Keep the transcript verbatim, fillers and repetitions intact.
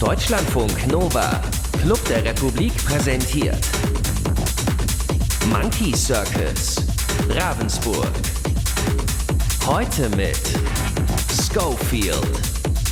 Deutschlandfunk Nova, Club der Republik präsentiert Monkey Circus, Ravensburg. Heute mit Scofield.